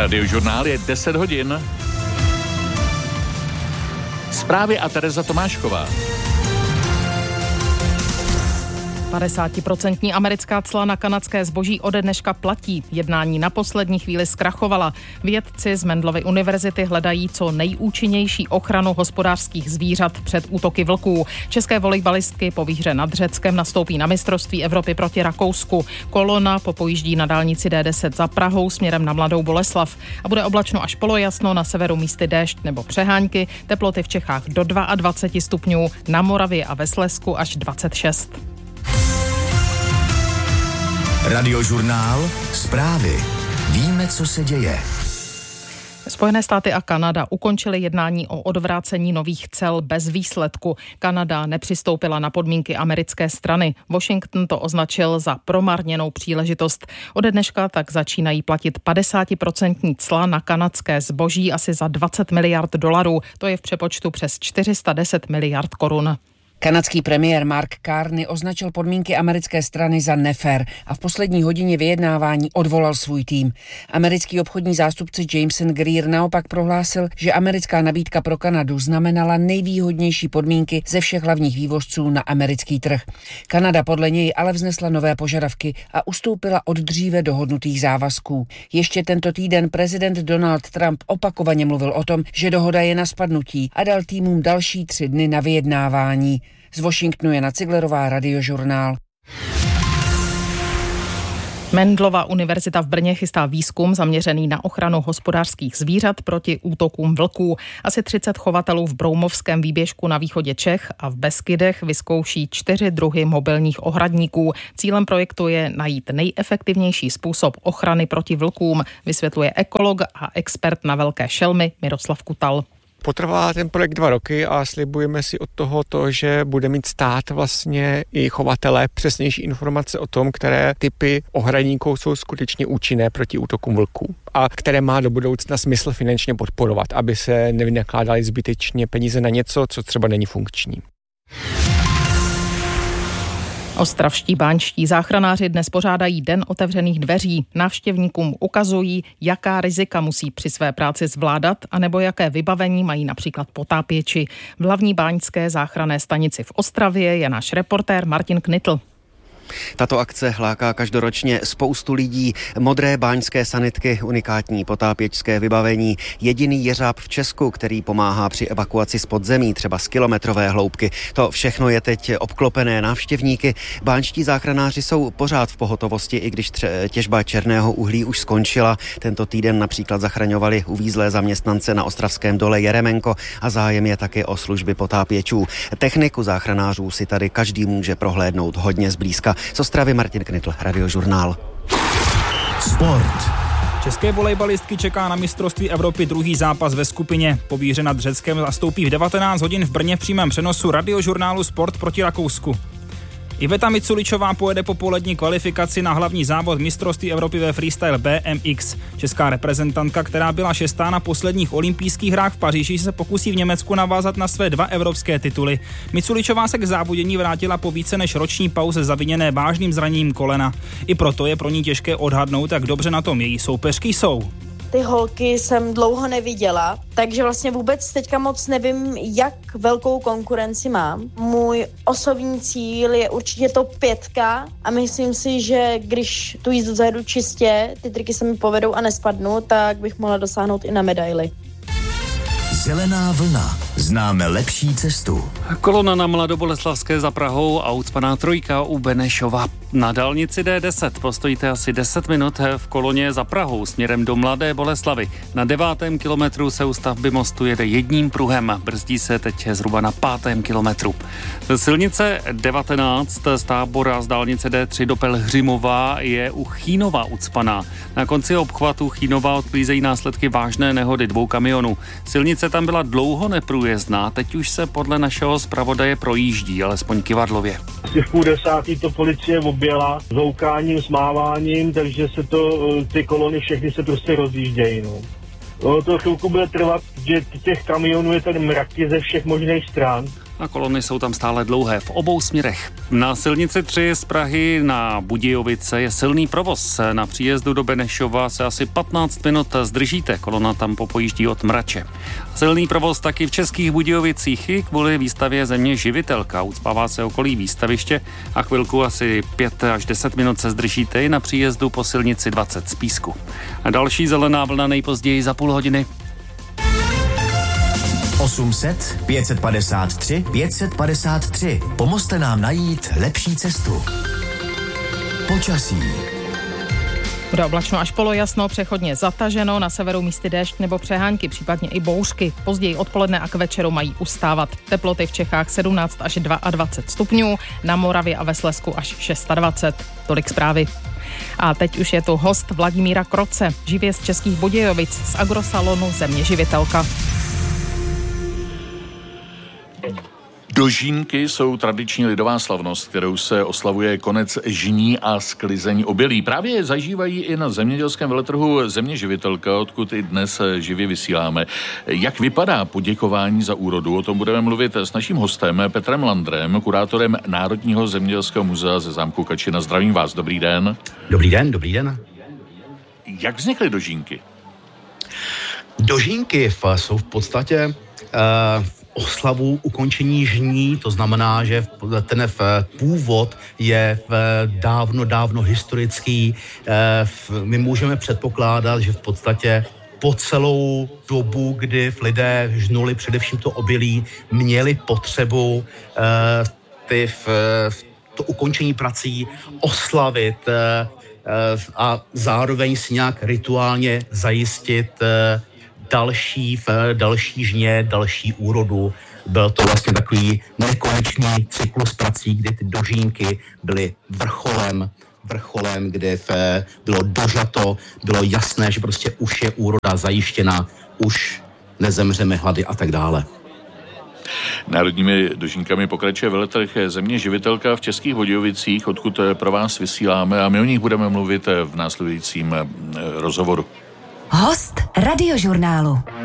Radiožurnál je 10 hodin. Zprávy a Tereza Tomášková. 50% americká cla na kanadské zboží ode dneška platí. Jednání na poslední chvíli zkrachovala. Vědci z Mendelovy univerzity hledají co nejúčinnější ochranu hospodářských zvířat před útoky vlků. České volejbalistky po výhře nad Řeckem nastoupí na mistrovství Evropy proti Rakousku. Kolona popojíždí na dálnici D10 za Prahou směrem na Mladou Boleslav. A bude oblačno až polojasno, na severu místy déšť nebo přehánky. Teploty v Čechách do 22 stupňů, na Moravě a ve Slezsku až 26. Radiožurnál, zprávy. Víme, co se děje. Spojené státy a Kanada ukončily jednání o odvrácení nových cel bez výsledku. Kanada nepřistoupila na podmínky americké strany. Washington to označil za promarněnou příležitost. Ode dneška tak začínají platit 50% cla na kanadské zboží asi za $20 miliard. To je v přepočtu přes 410 miliard korun. Kanadský premiér Mark Carney označil podmínky americké strany za nefér a v poslední hodině vyjednávání odvolal svůj tým. Americký obchodní zástupce Jameson Greer naopak prohlásil, že americká nabídka pro Kanadu znamenala nejvýhodnější podmínky ze všech hlavních vývozců na americký trh. Kanada podle něj ale vznesla nové požadavky a ustoupila od dříve dohodnutých závazků. Ještě tento týden prezident Donald Trump opakovaně mluvil o tom, že dohoda je na spadnutí a dal týmům další 3 dny na vyjednávání. Z Washingtonu Jana Ciglerová, Radiožurnál. Mendelova univerzita v Brně chystá výzkum zaměřený na ochranu hospodářských zvířat proti útokům vlků. Asi 30 chovatelů v Broumovském výběžku na východě Čech a v Beskydech vyzkouší 4 druhy mobilních ohradníků. Cílem projektu je najít nejefektivnější způsob ochrany proti vlkům, vysvětluje ekolog a expert na velké šelmy Miroslav Kutal. Potrvá ten projekt 2 roky a slibujeme si od toho to, že bude mít stát vlastně i chovatelé přesnější informace o tom, které typy ohradníků jsou skutečně účinné proti útokům vlků a které má do budoucna smysl finančně podporovat, aby se nevynakládaly zbytečně peníze na něco, co třeba není funkční. Ostravští báňští záchranáři dnes pořádají Den otevřených dveří. Návštěvníkům ukazují, jaká rizika musí při své práci zvládat, anebo jaké vybavení mají například potápěči. V hlavní báňské záchranné stanici v Ostravě je náš reportér Martin Knitl. Tato akce láká každoročně spoustu lidí. Modré báňské sanitky, unikátní potápěčské vybavení, jediný jeřáb v Česku, který pomáhá při evakuaci z podzemí, třeba z kilometrové hloubky. To všechno je teď obklopené návštěvníky. Báňští záchranáři jsou pořád v pohotovosti, i když těžba černého uhlí už skončila. Tento týden například zachraňovali uvízlé zaměstnance na ostravském dole Jeremenko a zájem je taky o služby potápěčů. Techniku záchranářů si tady každý může prohlédnout hodně zblízka. Z Ostravy Martin Knitl, Radiožurnál. Sport. České volejbalistky čeká na mistrovství Evropy druhý zápas ve skupině. Po výhře nad Řeckem nastoupí v 19 hodin v Brně v přímém přenosu Radiožurnálu Sport proti Rakousku. Iveta Miculičová pojede po polední kvalifikaci na hlavní závod mistrovství Evropy ve freestyle BMX. Česká reprezentantka, která byla 6. na posledních olympijských hrách v Paříži, se pokusí v Německu navázat na své 2 evropské tituly. Miculičová se k závodění vrátila po více než roční pauze zaviněné vážným zraněním kolena. I proto je pro ní těžké odhadnout, jak dobře na tom její soupeřky jsou. Ty holky jsem dlouho neviděla, takže vlastně vůbec teďka moc nevím, jak velkou konkurenci mám. Můj osobní cíl je určitě top 5 a myslím si, že když tu jízdu zajedu čistě, ty triky se mi povedou a nespadnu, tak bych mohla dosáhnout i na medaili. Zelená vlna. Známe lepší cestu. Kolona na Mladoboleslavské za Prahou a ucpaná trojka u Benešova. Na dálnici D10 postojíte asi 10 minut v koloně za Prahou směrem do Mladé Boleslavy. Na 9. kilometru se u stavby mostu jede jedním pruhem. Brzdí se teď zhruba na 5. kilometru. Silnice 19 z Tábora z dálnice D3 do Pelhřimova je u Chýnova ucpaná. Na konci obchvatu Chýnova odklízejí následky vážné nehody 2 kamionů. Silnice tam byla dlouho neprůjezdná, teď už se podle našeho zpravodaje projíždí, alespoň kyvadlově. Asi v 9:30 to policie objela s houkáním, s máváním, takže se to, ty kolony všechny se prostě rozjíždějí. No. To chvilku bude trvat, že těch kamionů je tady mraky ze všech možných stran. a kolony jsou tam stále dlouhé v obou směrech. Na silnici 3 z Prahy na Budějovice je silný provoz. Na příjezdu do Benešova se asi 15 minut zdržíte, kolona tam popojíždí od Mrače. Silný provoz taky v Českých Budějovicích i kvůli výstavě Země živitelka. Ucpává se okolí výstaviště a chvilku asi 5 až 10 minut se zdržíte i na příjezdu po silnici 20 z Písku. A další zelená vlna nejpozději za půl hodiny. 800 553 553. Pomozte nám najít lepší cestu. Počasí. Bude oblačno až polojasno, přechodně zataženo, na severu místy déšť nebo přehánky, případně i bouřky. Později odpoledne a k večeru mají ustávat. Teploty v Čechách 17 až 22 stupňů, na Moravě a ve Slezsku až 26. Tolik zprávy. A teď už je tu host Vladimíra Kroce, živě z Českých Budějovic, z agrosalonu Země živitelka. Dožínky jsou tradiční lidová slavnost, kterou se oslavuje konec žní a sklizeň obilí. Právě je zažívají i na zemědělském veletrhu Země živitelka, odkud i dnes živě vysíláme. Jak vypadá poděkování za úrodu? O tom budeme mluvit s naším hostem Petrem Landrem, kurátorem Národního zemědělského muzea ze zámku Kačina. Zdravím vás, dobrý den. Dobrý den, dobrý den. Jak vznikly dožínky? Dožínky jsou v podstatě oslavu ukončení žní, to znamená, že ten původ je dávno historický. My můžeme předpokládat, že v podstatě po celou dobu, kdy lidé žnuli především to obilí, měli potřebu to ukončení prací oslavit a zároveň si nějak rituálně zajistit další žně, další úrodu. Byl to vlastně takový nekonečný cyklus prací, kdy ty dožínky byly vrcholem, kde bylo dožato, bylo jasné, že prostě už je úroda zajištěna, už nezemřeme hlady a tak dále. Národními dožínkami pokračuje veletrh Země živitelka v Českých Budějovicích, odkud pro vás vysíláme a my o nich budeme mluvit v následujícím rozhovoru. Host Radiožurnálu.